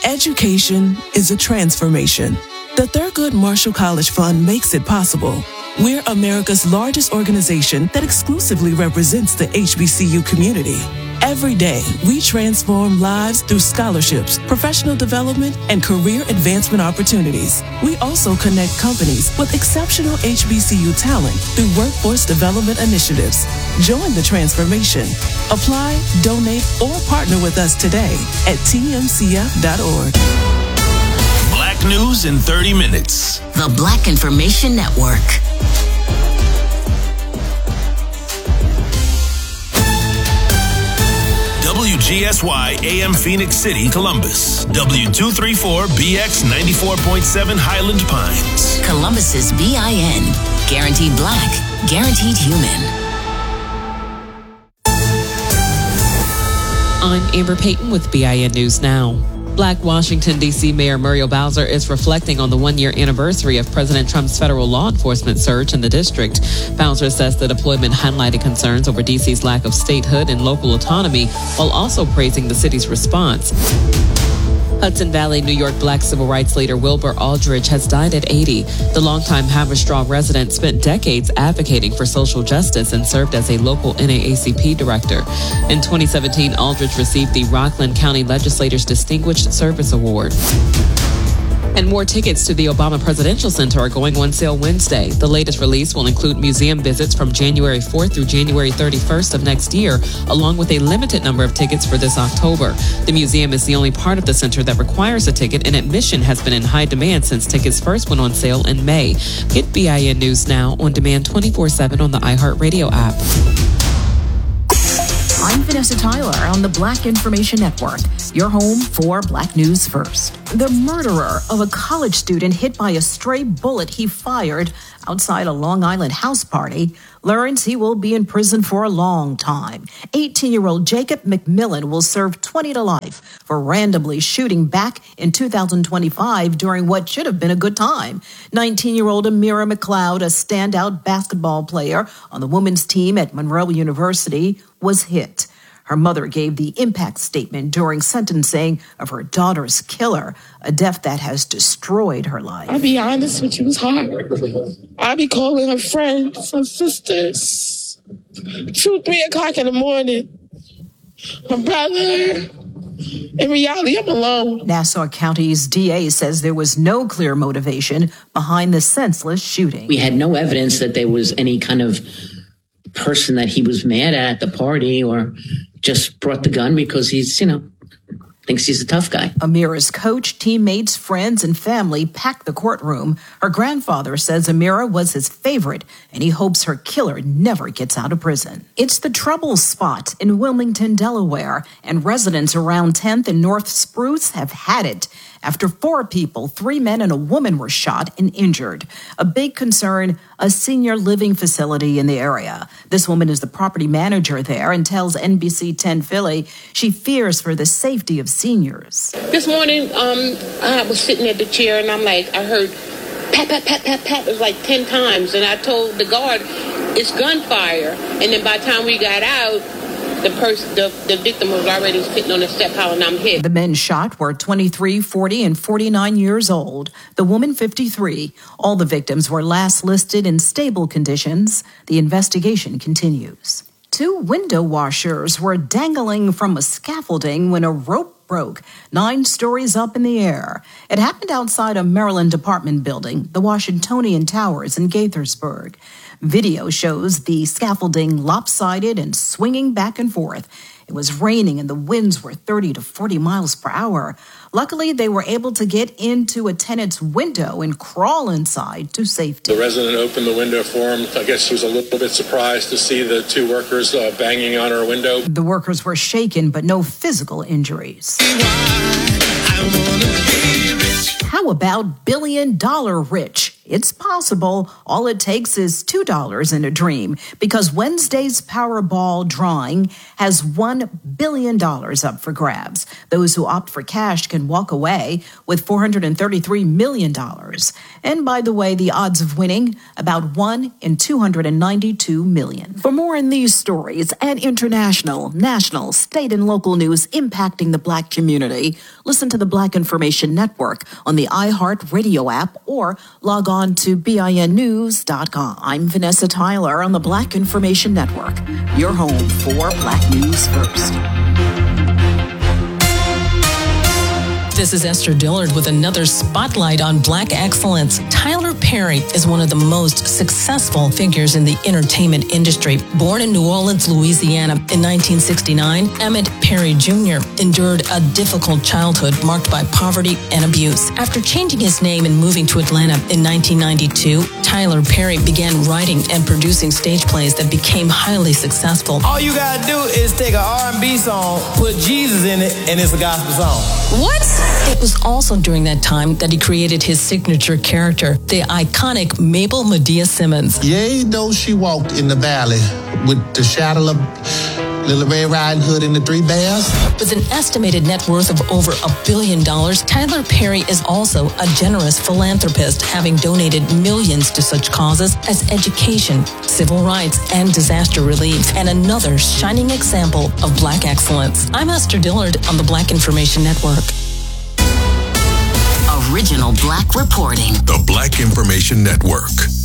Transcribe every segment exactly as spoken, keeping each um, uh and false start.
Education is a transformation. The Thurgood Marshall College Fund makes it possible. We're America's largest organization that exclusively represents the H B C U community. Every day, we transform lives through scholarships, professional development, and career advancement opportunities. We also connect companies with exceptional H B C U talent through workforce development initiatives. Join the transformation. Apply, donate, or partner with us today at T M C F dot org. Black News in thirty minutes. The Black Information Network. W G S Y A M Phoenix City, Columbus. W two thirty-four B X ninety-four point seven Highland Pines. Columbus's B I N. Guaranteed black, guaranteed human. I'm Amber Payton with B I N News Now. Black Washington, D C Mayor Muriel Bowser is reflecting on the one-year anniversary of President Trump's federal law enforcement surge in the district. Bowser says the deployment highlighted concerns over D C's lack of statehood and local autonomy, while also praising the city's response. Hudson Valley, New York Black civil rights leader Wilbur Aldridge has died at eighty. The longtime Haverstraw resident spent decades advocating for social justice and served as a local N double A C P director. In twenty seventeen, Aldridge received the Rockland County Legislators Distinguished Service Award. And more tickets to the Obama Presidential Center are going on sale Wednesday. The latest release will include museum visits from January fourth through January thirty-first of next year, along with a limited number of tickets for this October. The museum is the only part of the center that requires a ticket, and admission has been in high demand since tickets first went on sale in May. Get B I N News Now on demand twenty-four seven on the iHeartRadio app. I'm Vanessa Tyler on the Black Information Network, your home for Black News First. The murderer of a college student hit by a stray bullet he fired outside a Long Island house party learns he will be in prison for a long time. eighteen-year-old Jacob McMillan will serve twenty to life for randomly shooting back in two thousand twenty-five during what should have been a good time. nineteen-year-old Amira McLeod, a standout basketball player on the women's team at Monroe University, was hit. Her mother gave the impact statement during sentencing of her daughter's killer, a death that has destroyed her life. I'll be honest with you, it was hard. I'll be calling her friends, her sisters, two, three o'clock in the morning. My brother. In reality, I'm alone. Nassau County's D A says there was no clear motivation behind the senseless shooting. We had no evidence that there was any kind of person that he was mad at at the party or just brought the gun because he's, you know, thinks he's a tough guy. Amira's coach, teammates, friends, and family packed the courtroom. Her grandfather says Amira was his favorite, and he hopes her killer never gets out of prison. It's the trouble spot in Wilmington, Delaware, and residents around tenth and North Spruce have had it after four people, three men and a woman, were shot and injured. A big concern, a senior living facility in the area. This woman is the property manager there and tells N B C ten Philly she fears for the safety of seniors. This morning, um, I was sitting at the chair and I'm like, I heard pat, pat, pat, pat, pat. It was like ten times. And I told the guard, it's gunfire. And then by the time we got out, The, person, the, the victim was already sitting on the step pile and I'm hit. The men shot were twenty-three, forty, and forty-nine years old. The woman, fifty-three. All the victims were last listed in stable conditions. The investigation continues. Two window washers were dangling from a scaffolding when a rope broke nine stories up in the air. It happened outside a Maryland apartment building, the Washingtonian Towers in Gaithersburg. Video shows the scaffolding lopsided and swinging back and forth. It was raining and the winds were thirty to forty miles per hour. Luckily, they were able to get into a tenant's window and crawl inside to safety. The resident opened the window for him. I guess she was a little bit surprised to see the two workers uh, banging on her window. The workers were shaken, but no physical injuries. How about billion dollar rich? It's possible. All it takes is two dollars in a dream, because Wednesday's Powerball drawing has one billion dollars up for grabs. Those who opt for cash can walk away with four hundred thirty-three million dollars. And by the way, the odds of winning, about one in two hundred ninety-two million. For more in these stories and international, national, state, and local news impacting the Black community, listen to the Black Information Network on the iHeartRadio app or log on to B I N news dot com. I'm Vanessa Tyler on the Black Information Network, your home for Black News First. This is Esther Dillard with another spotlight on Black excellence. Tyler Perry is one of the most successful figures in the entertainment industry. Born in New Orleans, Louisiana in nineteen sixty-nine, Emmett Perry Junior endured a difficult childhood marked by poverty and abuse. After changing his name and moving to Atlanta in nineteen ninety-two, Tyler Perry began writing and producing stage plays that became highly successful. All you gotta do is take an R and B song, put Jesus in it, and it's a gospel song. What? It was also during that time that he created his signature character, the iconic Mabel Medea Simmons. Yea, though she walked in the valley with the shadow of Little Red Riding Hood and the Three Bears. With an estimated net worth of over a billion dollars, Tyler Perry is also a generous philanthropist, having donated millions to such causes as education, civil rights, and disaster relief, and another shining example of Black excellence. I'm Esther Dillard on the Black Information Network. Original Black reporting. The Black Information Network.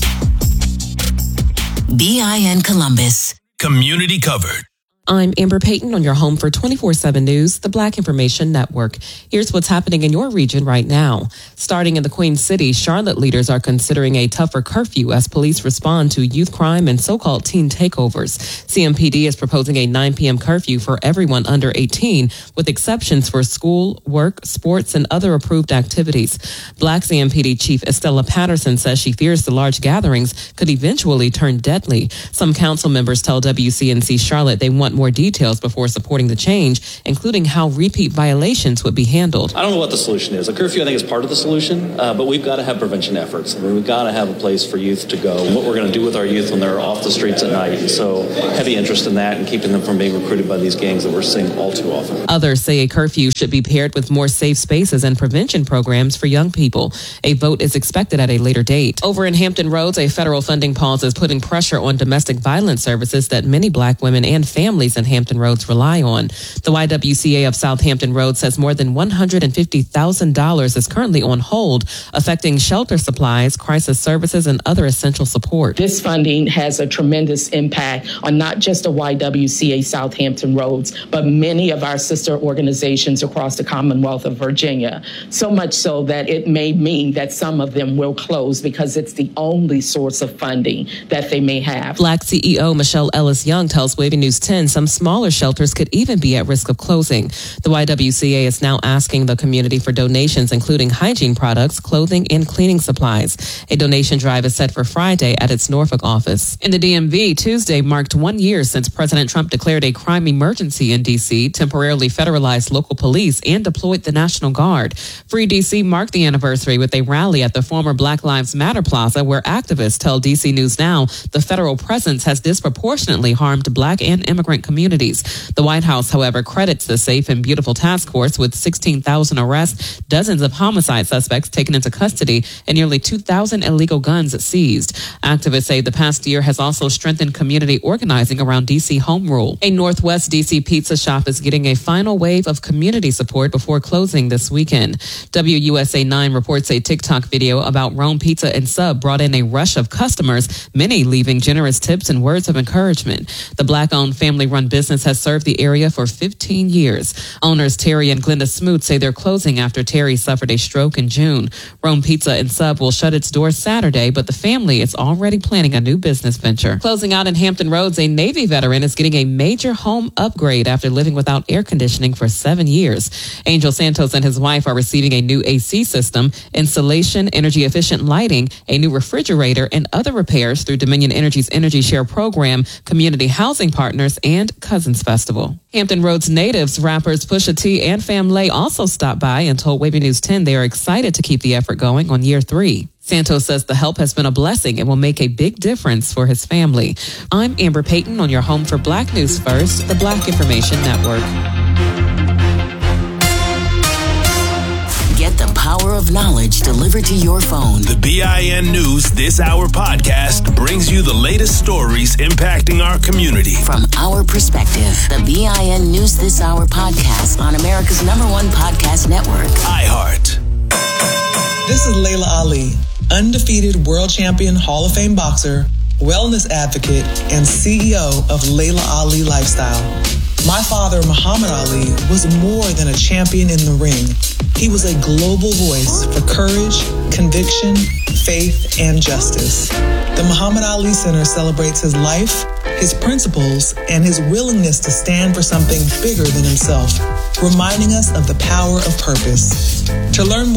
B I N Columbus. Community covered. I'm Amber Payton on your home for twenty-four seven News, the Black Information Network. Here's what's happening in your region right now. Starting in the Queen City, Charlotte leaders are considering a tougher curfew as police respond to youth crime and so-called teen takeovers. C M P D is proposing a nine p.m. curfew for everyone under eighteen, with exceptions for school, work, sports, and other approved activities. Black C M P D Chief Estella Patterson says she fears the large gatherings could eventually turn deadly. Some council members tell W C N C Charlotte they want more details before supporting the change, including how repeat violations would be handled. I don't know what the solution is. A curfew, I think, is part of the solution, uh, but we've got to have prevention efforts. I mean, we've got to have a place for youth to go. What we're going to do with our youth when they're off the streets at night. And so heavy interest in that and keeping them from being recruited by these gangs that we're seeing all too often. Others say a curfew should be paired with more safe spaces and prevention programs for young people. A vote is expected at a later date. Over in Hampton Roads, a federal funding pause is putting pressure on domestic violence services that many Black women and families in Hampton Roads rely on. The Y W C A of Southampton Roads says more than one hundred fifty thousand dollars is currently on hold, affecting shelter supplies, crisis services, and other essential support. This funding has a tremendous impact on not just the Y W C A Southampton Roads, but many of our sister organizations across the Commonwealth of Virginia. So much so that it may mean that some of them will close because it's the only source of funding that they may have. Black C E O Michelle Ellis Young tells Wavy News ten some smaller shelters could even be at risk of closing. The Y W C A is now asking the community for donations, including hygiene products, clothing, and cleaning supplies. A donation drive is set for Friday at its Norfolk office. In the D M V, Tuesday marked one year since President Trump declared a crime emergency in D C, temporarily federalized local police, and deployed the National Guard. Free D C marked the anniversary with a rally at the former Black Lives Matter Plaza, where activists tell D C News Now the federal presence has disproportionately harmed Black and immigrant communities. The White House, however, credits the Safe and Beautiful Task Force with sixteen thousand arrests, dozens of homicide suspects taken into custody, and nearly two thousand illegal guns seized. Activists say the past year has also strengthened community organizing around D C home rule. A Northwest D C pizza shop is getting a final wave of community support before closing this weekend. W U S A nine reports a TikTok video about Rome Pizza and Sub brought in a rush of customers, many leaving generous tips and words of encouragement. The Black-owned family-run business has served the area for fifteen years. Owners Terry and Glenda Smoot say they're closing after Terry suffered a stroke in June. Rome Pizza and Sub will shut its doors Saturday, but the family is already planning a new business venture. Closing out in Hampton Roads, a Navy veteran is getting a major home upgrade after living without air conditioning for seven years. Angel Santos and his wife are receiving a new A C system, insulation, energy-efficient lighting, a new refrigerator, and other repairs through Dominion Energy's Energy Share program, community housing partners, and Cousins Festival. Hampton Roads natives, rappers Pusha T and Famlay also stopped by and told Wavy News ten they are excited to keep the effort going on year three. Santos says the help has been a blessing and will make a big difference for his family. I'm Amber Payton on your home for Black News First, the Black Information Network. Get the power of knowledge delivered to your phone. The B I N News This Hour podcast brings you the latest stories impacting our community. From our perspective, the B I N News This Hour podcast on America's number one podcast network, iHeart. This is Layla Ali, undefeated world champion, Hall of Fame boxer, wellness advocate, and C E O of Layla Ali Lifestyle. My father, Muhammad Ali, was more than a champion in the ring. He was a global voice for courage, conviction, faith, and justice. The Muhammad Ali Center celebrates his life, his principles, and his willingness to stand for something bigger than himself, reminding us of the power of purpose. To learn more